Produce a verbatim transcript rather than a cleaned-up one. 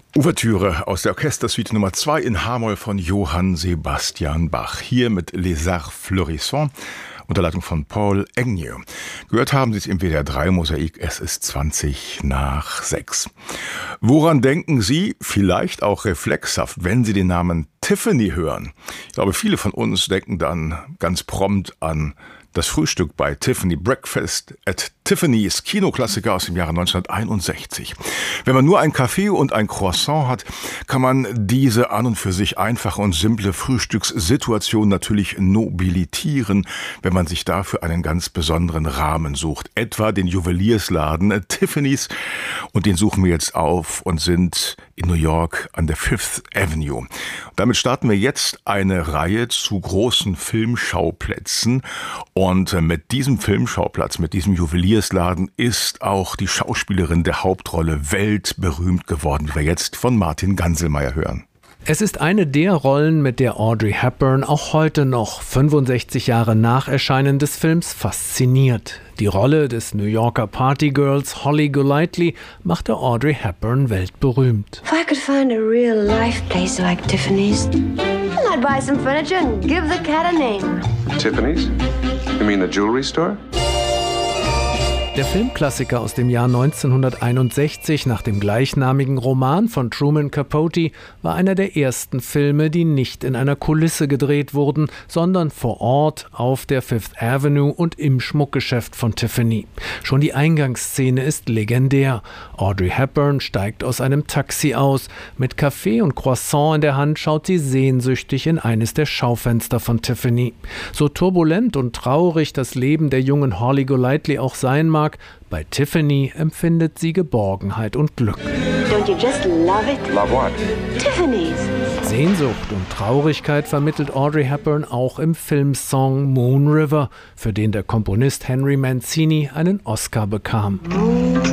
Ouvertüre aus der Orchestersuite Nummer zwei in H-Moll von Johann Sebastian Bach. Hier mit Les Arts Florissants, unter Leitung von Paul Agnew. Gehört haben Sie es im W D R drei Mosaik, es ist zwanzig nach sechs. Woran denken Sie, vielleicht auch reflexhaft, wenn Sie den Namen Tiffany hören? Ich glaube, viele von uns denken dann ganz prompt an das Frühstück bei Tiffany, Breakfast at Tiffany's, Kinoklassiker aus dem Jahre neunzehnhunderteinundsechzig. Wenn man nur ein Kaffee und ein Croissant hat, kann man diese an und für sich einfache und simple Frühstückssituation natürlich nobilitieren, wenn man sich dafür einen ganz besonderen Rahmen sucht. Etwa den Juweliersladen Tiffany's, und den suchen wir jetzt auf und sind in New York an der Fifth Avenue. Und damit starten wir jetzt eine Reihe zu großen Filmschauplätzen. Und mit diesem Filmschauplatz, mit diesem Juweliersladen ist auch die Schauspielerin der Hauptrolle weltberühmt geworden, wie wir jetzt von Martin Ganselmeier hören. Es ist eine der Rollen, mit der Audrey Hepburn auch heute noch, fünfundsechzig Jahre nach Erscheinen des Films, fasziniert. Die Rolle des New Yorker Partygirls Holly Golightly machte Audrey Hepburn weltberühmt. If I could find a real-life place like Tiffany's, I'd buy some furniture and give the cat a name. Tiffany's? You mean the jewelry store? Der Filmklassiker aus dem Jahr neunzehnhunderteinundsechzig nach dem gleichnamigen Roman von Truman Capote war einer der ersten Filme, die nicht in einer Kulisse gedreht wurden, sondern vor Ort auf der Fifth Avenue und im Schmuckgeschäft von Tiffany. Schon die Eingangsszene ist legendär. Audrey Hepburn steigt aus einem Taxi aus. Mit Kaffee und Croissant in der Hand schaut sie sehnsüchtig in eines der Schaufenster von Tiffany. So turbulent und traurig das Leben der jungen Holly Golightly auch sein mag, bei Tiffany empfindet sie Geborgenheit und Glück. Don't you just love it? Love what? Tiffany's. Sehnsucht und Traurigkeit vermittelt Audrey Hepburn auch im Filmsong Moon River, für den der Komponist Henry Mancini einen Oscar bekam.